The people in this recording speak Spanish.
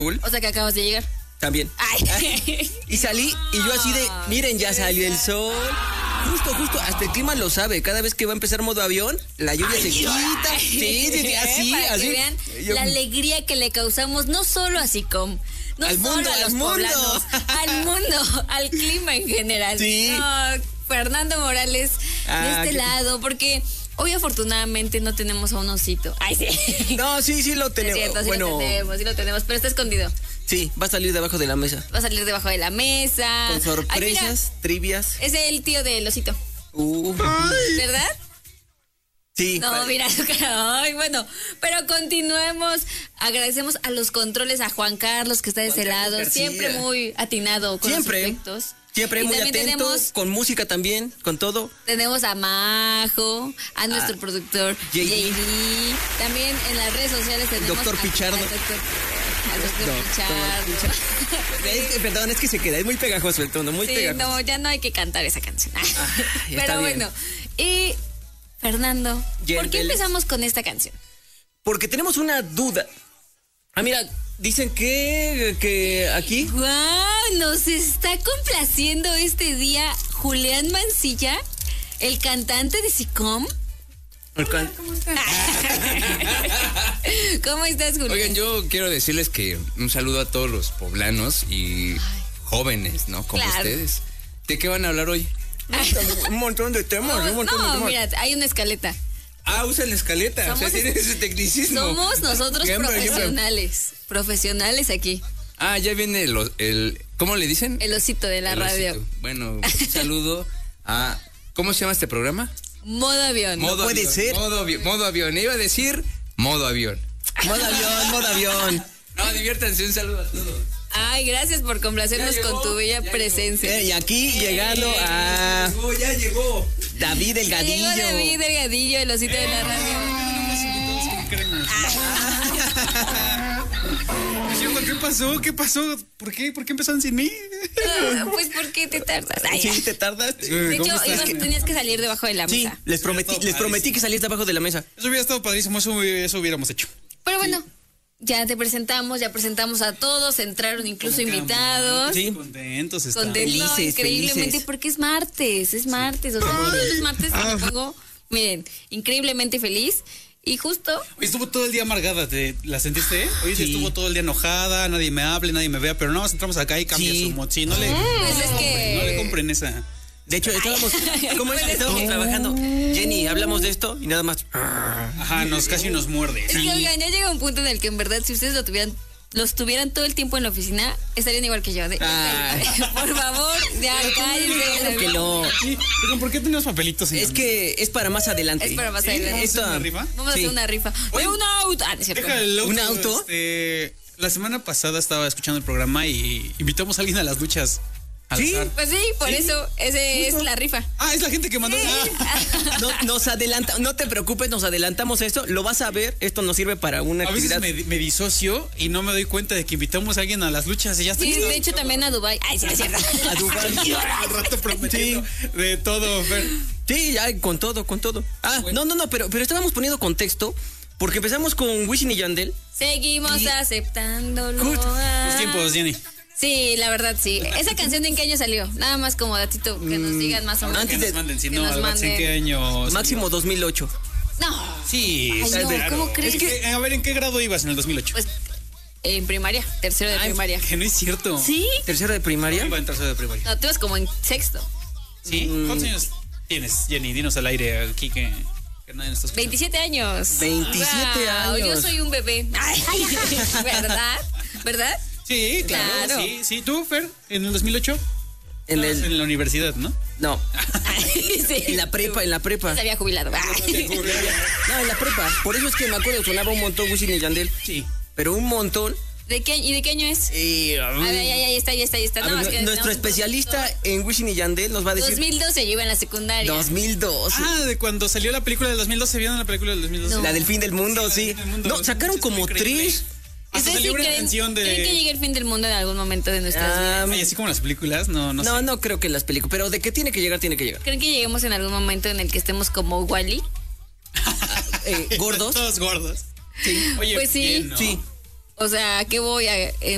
O sea que acabas de llegar. También. Ay. Y salí y yo así de, miren, ya salió el sol. Justo, hasta el clima lo sabe. Cada vez que va a empezar modo avión, la lluvia se quita. Sí, así, Para así. que vean la alegría que le causamos no solo a SICOM, no al solo mundo, a los al mundo. poblanos, al mundo, al clima en general. Sí. No, Fernando Morales de este lado, porque hoy afortunadamente no tenemos a un osito. Ay, sí. No, sí lo tenemos. Es cierto, bueno, sí lo tenemos, pero está escondido. sí, va a salir debajo de la mesa. Va a salir debajo de la mesa. Con sorpresas, Ay, trivias. es el tío del osito. Ay. ¿Verdad? Sí. No, mira su cara. Ay, bueno, pero continuemos. Agradecemos a los controles, a Juan Carlos, que está de ese lado. García. Siempre muy atinado con los efectos. Siempre Y muy también atento, con música también, con todo. Tenemos a Majo, a nuestro productor JD. También en las redes sociales tenemos Doctor Pichardo. al doctor Pichardo. Perdón, es que se queda, es muy pegajoso el tono, muy pegajoso. No, ya no hay que cantar esa canción. Ya está Pero bien. bueno, y Fernando, ¿por qué Vélez. empezamos con esta canción? Porque tenemos una duda. Mira, dicen que aquí... ¡Guau! Nos está complaciendo este día Julián Mancilla, el cantante de SICOM. ¿Cómo estás? ¿Cómo estás, Julián? Oigan, yo quiero decirles que un saludo a todos los poblanos y jóvenes, ¿no? Como Claro. ustedes. ¿De qué van a hablar hoy? Un montón de temas, un montón de No, temas. mira, hay una escaleta. Ah, usan la escaleta. Somos- o sea, tienen ese tecnicismo. Somos nosotros Siempre. profesionales aquí. Ah, ya viene el ¿cómo le dicen? El osito de la El radio. osito. Bueno, un saludo a... ¿Cómo se llama este programa? Modo avión. Modo puede avión, ser. Modo avión. Iba a decir modo avión. Modo avión. No, diviértanse. Un saludo a todos. Ay, gracias por complacernos Ya llegó, con tu bella ya presencia. Y aquí llegando a Ya llegó. David Llegó Delgadillo. David Delgadillo, el osito de la radio. ¿Qué pasó? ¿Por qué empezaron sin mí? Pues, ¿por qué te tardas? Ay, Sí, te tardaste. de hecho, ¿Cómo estás? tenías que salir debajo de la Sí, mesa. les prometí que salías debajo de la mesa. Eso hubiera estado padrísimo, eso hubiéramos hecho. Pero bueno, ya te presentamos, ya presentamos a todos, entraron incluso invitados. Sí. Contentos estamos. Contentos, Felices, increíblemente, felices. porque es martes. O sea, todos los martes me pongo, miren, increíblemente feliz. Y justo, Hoy estuvo todo el día amargada, ¿la sentiste? Hoy sí Sí. estuvo todo el día enojada, nadie me hable, nadie me vea, pero nada más entramos acá y cambia Sí. su mood. Sí, no le compren esa. De hecho, estábamos, ¿cómo es? Pues es Estábamos que- trabajando. Jenny, hablamos de esto y nada más. Ajá, casi nos muerde. es que oigan, ya llega un punto en el que en verdad, si ustedes los tuvieran todo el tiempo en la oficina, estarían igual que yo. Ay. Por favor, ya Claro que no. Sí, pero ¿por qué tenemos papelitos? Es que es para más adelante. Es para más ¿Sí? adelante. ¿Vamos a hacer una rifa? Vamos a hacer Sí. una rifa. Oye, ¡De un auto! Ah, no es cierto. Deja el ¿Un auto? La semana pasada estaba escuchando el programa y invitamos a alguien a las luchas. al Sí. azar. Pues sí, por eso, ese es la rifa. Ah, es la gente que mandó. Nos adelanta, no te preocupes, nos adelantamos esto, lo vas a ver, esto nos sirve para una A veces actividad. me disocio y no me doy cuenta de que invitamos a alguien a las luchas y ya está. Sí, de hecho también a Dubai. Ay, sí, es cierto. A Dubái. Al rato prometiendo de todo, Fer. Sí, ya, con todo. Ah, Bueno. no, pero estábamos poniendo contexto, porque empezamos con Wisin y Yandel. Seguimos aceptándolo. Los tiempos, Jenny. Sí, la verdad, sí. ¿Esa canción de en qué año salió? Nada más como datito, que nos digan más o menos. Antes Que de- nos manden, si que no, nos al WhatsApp, ¿en qué año? Máximo 2008. No, Sí, Ay, está no, claro. ¿cómo crees? Es que, a ver, ¿en qué grado ibas en el 2008? pues en primaria, tercero de primaria. Que no es cierto. ¿Sí? Tercero de primaria. Iba en tercero de primaria. No, tú ibas como en sexto. ¿Sí? ¿Cuántos años tienes, Jenny? Dinos al aire aquí que nadie nos está escuchando. 27 años. 27 Guau, años. Yo soy un bebé. Ay, ¿verdad? ¿Verdad? Sí, claro. Claro. Sí, ¿tú, Fer? ¿En el 2008? En Estabas el en la universidad, ¿no? no, Ay, sí. en la prepa. Ya se había jubilado. Ay. No, en la prepa. Por eso es que me acuerdo, sonaba un montón Wisin y Yandel. Sí. Pero un montón. ¿Y de qué año es? A A ver, ya está. ver, No, es que nuestro no, especialista en Wisin y Yandel nos va a decir 2012 yo iba en la secundaria. 2002. Ah, de cuando salió la película del 2012, ¿vieron la película del 2012? No. La del fin del mundo, sí. del fin del mundo. No, sacaron Es muy como increíble. 3. Hasta ¿Ustedes salió sí una creen, canción creen que de... llegue el fin del mundo en algún momento de nuestras vidas? Ay, así como las películas, no sé. No creo que las películas. Pero de que tiene que llegar, tiene que llegar. ¿Creen que lleguemos en algún momento en el que estemos como Wally? Gordos. Todos gordos. Sí. Oye, Pues sí. bien, ¿no? Sí. O sea, ¿qué voy a